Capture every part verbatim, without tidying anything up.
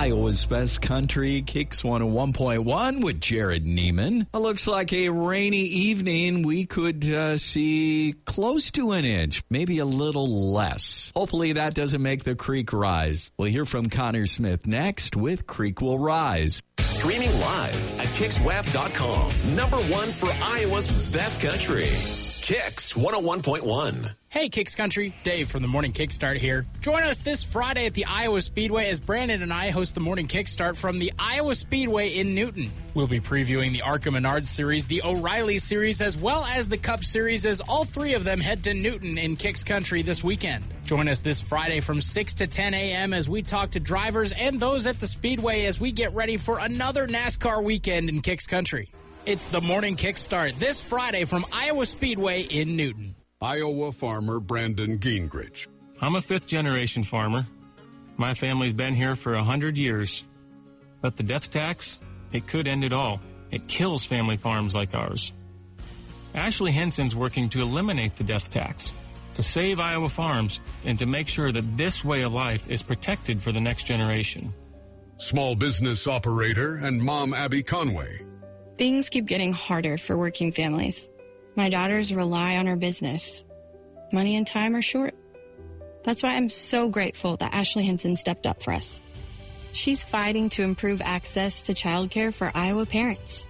Iowa's Best Country, Kicks one oh one point one with Jared Neiman. It looks like a rainy evening. We could uh, see close to an inch, maybe a little less. Hopefully that doesn't make the creek rise. We'll hear from Connor Smith next with Creek Will Rise. Streaming live at kicks web dot com. Number one for Iowa's Best Country. Kicks one oh one point one. Hey, Kicks Country, Dave from the Morning Kickstart here. Join us this Friday at the Iowa Speedway as Brandon and I host the Morning Kickstart from the Iowa Speedway in Newton. We'll be previewing the ARCA Menard Series, the O'Reilly Series, as well as the Cup Series as all three of them head to Newton in Kicks Country this weekend. Join us this Friday from six to ten a.m. as we talk to drivers and those at the Speedway as we get ready for another NASCAR weekend in Kicks Country. It's the Morning Kickstart this Friday from Iowa Speedway in Newton. Iowa farmer Brandon Gingrich. I'm a fifth-generation farmer. My family's been here for a hundred years. But the death tax, it could end it all. It kills family farms like ours. Ashley Henson's working to eliminate the death tax, to save Iowa farms, and to make sure that this way of life is protected for the next generation. Small business operator and mom Abby Conway. Things keep getting harder for working families. My daughters rely on our business. Money and time are short. That's why I'm so grateful that Ashley Henson stepped up for us. She's fighting to improve access to childcare for Iowa parents.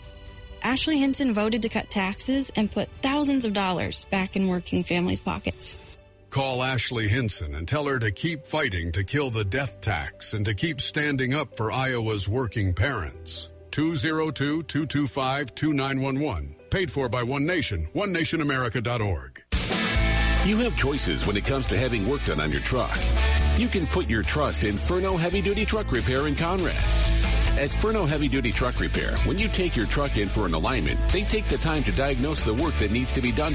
Ashley Henson voted to cut taxes and put thousands of dollars back in working families' pockets. Call Ashley Henson and tell her to keep fighting to kill the death tax and to keep standing up for Iowa's working parents. two oh two, two two five, two nine one one. Paid for by One Nation, one nation america dot org. You have choices when it comes to having work done on your truck. You can put your trust in Furno Heavy Duty Truck Repair in Conrad. At Furno Heavy Duty Truck Repair, when you take your truck in for an alignment, they take the time to diagnose the work that needs to be done